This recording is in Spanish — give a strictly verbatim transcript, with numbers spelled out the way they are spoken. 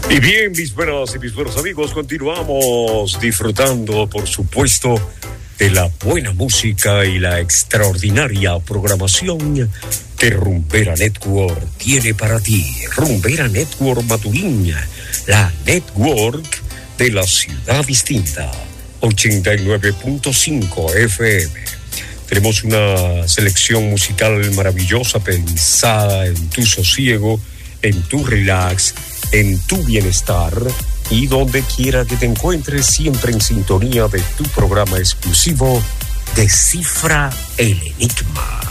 Y bien, mis buenas y mis buenos amigos, continuamos disfrutando, por supuesto, de la buena música y la extraordinaria programación que Rumbera Network tiene para ti. Rumbera Network Maturín, la network de la ciudad distinta, ochenta y nueve punto cinco F M. Tenemos una selección musical maravillosa, pensada en tu sosiego, en tu relax, en tu bienestar y donde quiera que te encuentres, siempre en sintonía de tu programa exclusivo Descifra el Enigma.